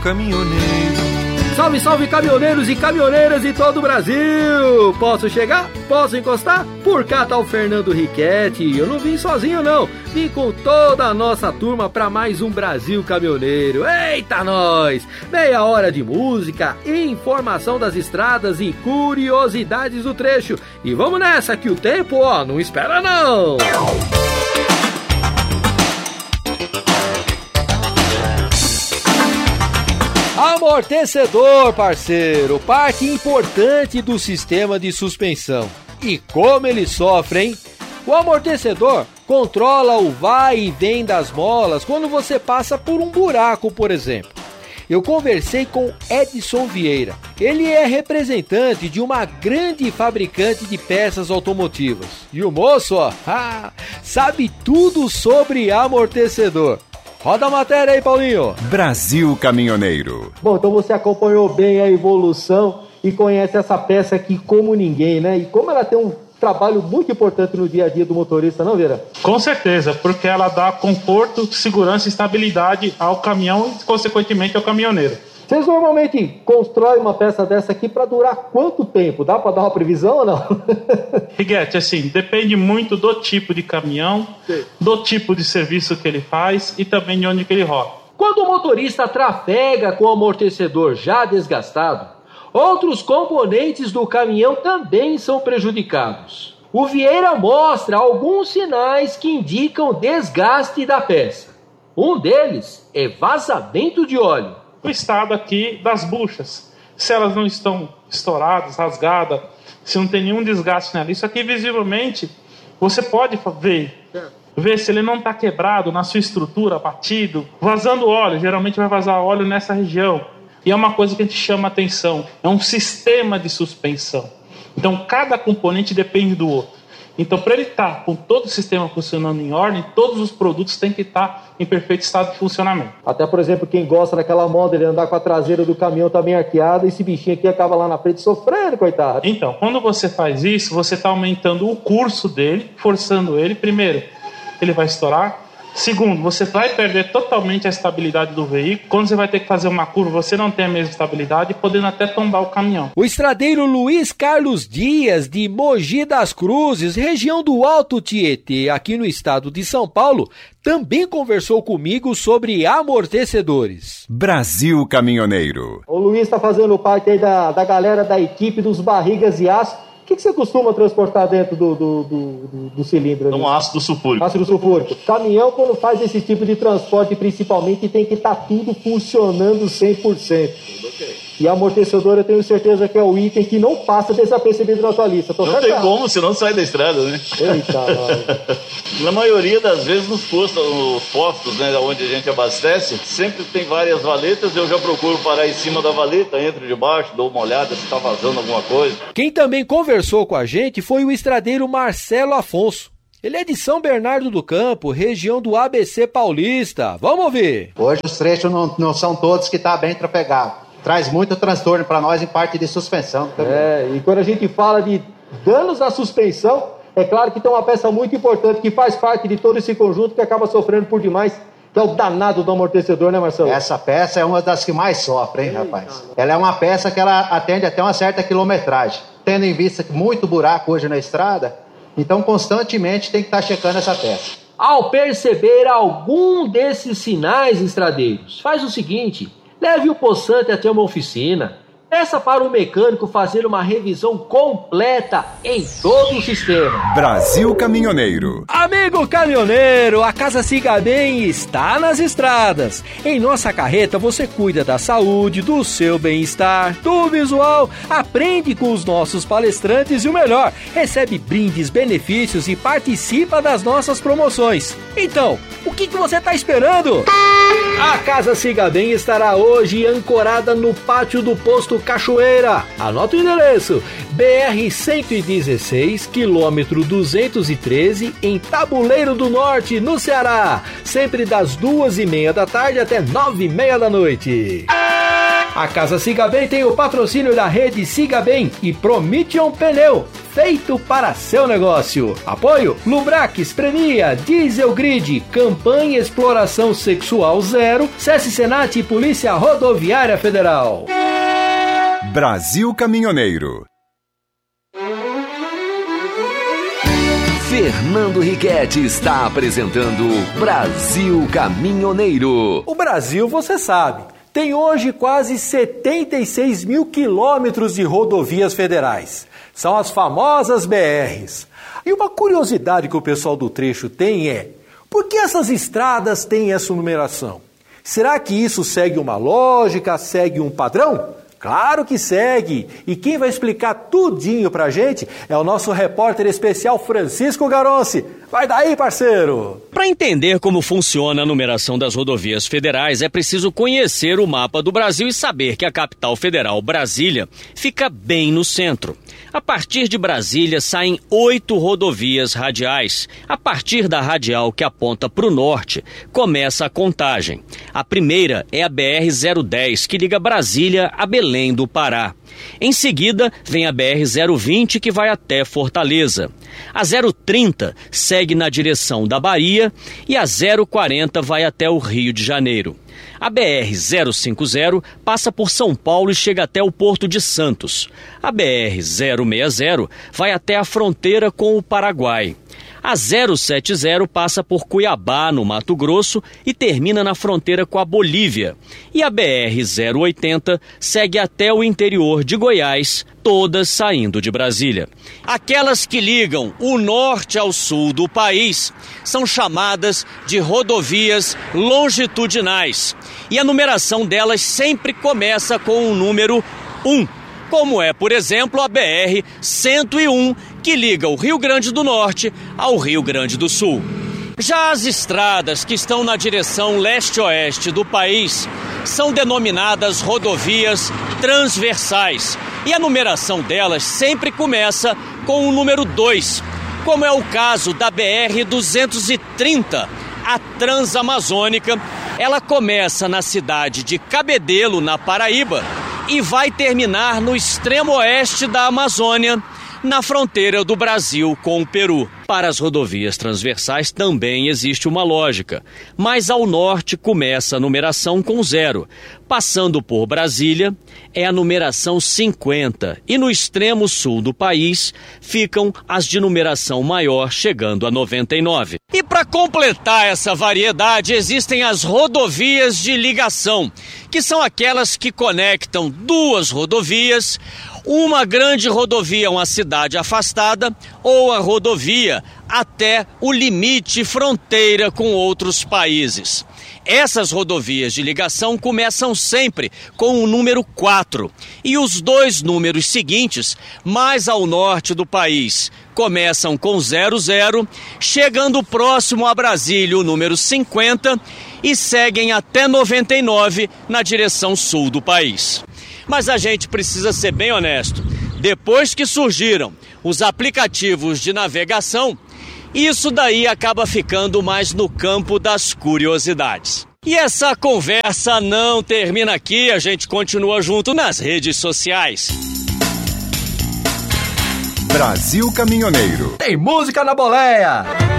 Caminhoneiro. Salve, salve, caminhoneiros e caminhoneiras de todo o Brasil! Posso chegar? Posso encostar? Por cá tá o Fernando Riquetti. Eu não vim sozinho, não. Vim com toda a nossa turma para mais um Brasil Caminhoneiro. Eita, nós! Meia hora de música, informação das estradas e curiosidades do trecho. E vamos nessa que o tempo, não espera não! Amortecedor, parceiro, parte importante do sistema de suspensão. E como ele sofre, hein? O amortecedor controla o vai e vem das molas quando você passa por um buraco, por exemplo. Eu conversei com Edson Vieira. Ele é representante de uma grande fabricante de peças automotivas. E o moço, sabe tudo sobre amortecedor. Roda a matéria aí, Paulinho. Brasil Caminhoneiro. Bom, então você acompanhou bem a evolução e conhece essa peça aqui como ninguém, né? E como ela tem um trabalho muito importante no dia a dia do motorista, não, Vera? Com certeza, porque ela dá conforto, segurança e estabilidade ao caminhão e, consequentemente, ao caminhoneiro. Vocês normalmente constroem uma peça dessa aqui para durar quanto tempo? Dá para dar uma previsão ou não? Riguete, assim, depende muito do tipo de caminhão, do tipo de serviço que ele faz e também de onde que ele roda. Quando o motorista trafega com o amortecedor já desgastado, outros componentes do caminhão também são prejudicados. O Vieira mostra alguns sinais que indicam desgaste da peça. Um deles é vazamento de óleo. O estado aqui das buchas, se elas não estão estouradas, rasgadas, se não tem nenhum desgaste nela. Isso aqui visivelmente você pode ver se ele não está quebrado na sua estrutura, batido, vazando óleo. Geralmente vai vazar óleo nessa região. E é uma coisa que a gente chama atenção, é um sistema de suspensão. Então cada componente depende do outro. Então, para ele estar com todo o sistema funcionando em ordem, todos os produtos têm que estar em perfeito estado de funcionamento. Até, por exemplo, quem gosta daquela moda, ele andar com a traseira do caminhão também arqueada, esse bichinho aqui acaba lá na frente sofrendo, coitado. Então, quando você faz isso, você está aumentando o curso dele, forçando ele. Primeiro, ele vai estourar. Segundo, você vai perder totalmente a estabilidade do veículo. Quando você vai ter que fazer uma curva, você não tem a mesma estabilidade, podendo até tombar o caminhão. O estradeiro Luiz Carlos Dias, de Mogi das Cruzes, região do Alto Tietê, aqui no estado de São Paulo, também conversou comigo sobre amortecedores. Brasil Caminhoneiro. O Luiz está fazendo parte aí da galera da equipe dos barrigas de aço. O que você costuma transportar dentro do cilindro? Um ácido sulfúrico. Ácido sulfúrico. Caminhão, quando faz esse tipo de transporte, principalmente, tem que estar tudo funcionando 100%. E amortecedor, eu tenho certeza que é o item que não passa desapercebido na sua lista. Não tem como, senão sai da estrada, né? Eita, na maioria das vezes nos postos, né, onde a gente abastece, sempre tem várias valetas. Eu já procuro parar em cima da valeta, entro debaixo, dou uma olhada se está vazando alguma coisa. Quem também conversou com a gente foi o estradeiro Marcelo Afonso. Ele é de São Bernardo do Campo, região do ABC Paulista. Vamos ouvir. Hoje os trechos não são todos que tá bem trafegado. Traz muito transtorno para nós em parte de suspensão também. E quando a gente fala de danos na suspensão, é claro que tem uma peça muito importante que faz parte de todo esse conjunto que acaba sofrendo por demais, que é o danado do amortecedor, né, Marcelo? Essa peça é uma das que mais sofre, hein, rapaz? Ela é uma peça que ela atende até uma certa quilometragem. Tendo em vista muito buraco hoje na estrada, então constantemente tem que estar checando essa peça. Ao perceber algum desses sinais, estradeiros, faz o seguinte: leve o poçante até uma oficina. Peça para o mecânico fazer uma revisão completa em todo o sistema. Brasil Caminhoneiro. Amigo caminhoneiro, a Casa Siga Bem está nas estradas. Em nossa carreta você cuida da saúde, do seu bem-estar, do visual, aprende com os nossos palestrantes e o melhor, recebe brindes, benefícios e participa das nossas promoções. Então, o que você está esperando? A Casa Siga Bem estará hoje ancorada no pátio do posto Cachoeira. Anota o endereço: BR-116, quilômetro 213, em Tabuleiro do Norte, no Ceará. Sempre das 2h30 da tarde até 9h30 da noite. A Casa Siga Bem tem o patrocínio da rede Siga Bem e Prometion Pneu. feito para seu negócio. Apoio Lubrax, Prenia, Diesel Grid, Campanha Exploração Sexual Zero, SESC Senat e Polícia Rodoviária Federal. Brasil Caminhoneiro. Fernando Riquetti está apresentando Brasil Caminhoneiro. O Brasil, você sabe, tem hoje quase 76 mil quilômetros de rodovias federais. São as famosas BRs. E uma curiosidade que o pessoal do trecho tem é: por que essas estradas têm essa numeração? Será que isso segue uma lógica, segue um padrão? Claro que segue! E quem vai explicar tudinho pra gente é o nosso repórter especial Francisco Garonci. Vai daí, parceiro! Para entender como funciona a numeração das rodovias federais, é preciso conhecer o mapa do Brasil e saber que a capital federal, Brasília, fica bem no centro. A partir de Brasília saem 8 rodovias radiais. A partir da radial que aponta para o norte, começa a contagem. A primeira é a BR-010, que liga Brasília a Belém do Pará. Em seguida, vem a BR-020, que vai até Fortaleza. A 030 segue na direção da Bahia e a 040 vai até o Rio de Janeiro. A BR-050 passa por São Paulo e chega até o Porto de Santos. A BR-060 vai até a fronteira com o Paraguai. A 070 passa por Cuiabá, no Mato Grosso, e termina na fronteira com a Bolívia. E a BR-080 segue até o interior de Goiás, todas saindo de Brasília. Aquelas que ligam o norte ao sul do país são chamadas de rodovias longitudinais. E a numeração delas sempre começa com o número 1. Como é, por exemplo, a BR-101, que liga o Rio Grande do Norte ao Rio Grande do Sul. Já as estradas que estão na direção leste-oeste do país são denominadas rodovias transversais. E a numeração delas sempre começa com o número 2, como é o caso da BR-230, a Transamazônica. Ela começa na cidade de Cabedelo, na Paraíba, e vai terminar no extremo oeste da Amazônia, na fronteira do Brasil com o Peru. Para as rodovias transversais também existe uma lógica, mas ao norte começa a numeração com 0. Passando por Brasília é a numeração 50 e no extremo sul do país ficam as de numeração maior, chegando a 99. E para completar essa variedade existem as rodovias de ligação, que são aquelas que conectam duas rodovias, uma grande rodovia a uma cidade afastada ou a rodovia até o limite fronteira com outros países. Essas rodovias de ligação começam sempre com o número 4 e os dois números seguintes, mais ao norte do país, começam com 00, chegando próximo a Brasília o número 50 e seguem até 99 na direção sul do país. Mas a gente precisa ser bem honesto. Depois que surgiram os aplicativos de navegação, isso daí acaba ficando mais no campo das curiosidades. E essa conversa não termina aqui, a gente continua junto nas redes sociais. Brasil Caminhoneiro. Tem música na boleia!